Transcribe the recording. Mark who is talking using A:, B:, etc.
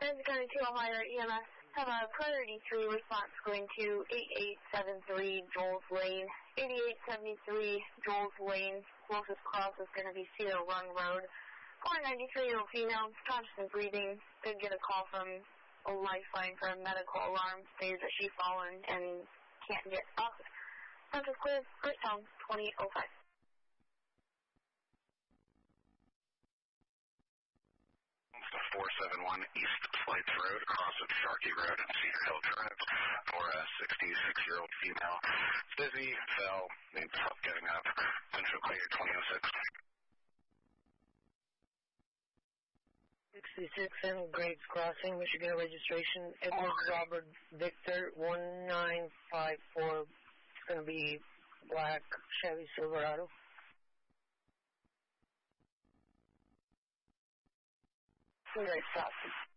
A: Ramsey County 2 Ohio EMS. Have a priority 3 response going to 8873 Joel's Lane. 8873 Joel's Lane. Closest cross is going to be Cedar Run Road. 493-year-old female, conscious and breathing. Did get a call from a lifeline for a medical alarm. States that she's fallen and can't get up. Central clear. First town 2805.
B: 471 East Slights Road, across of Sharkey Road and Cedar Hill Drive for a 66-year-old female. Dizzy, fell, needs help getting up. Central clear 2006.
C: 66 and Graves Crossing, Michigan registration, Edward Robert Victor 1954. It's going to be black Chevy Silverado.
A: Great stuff.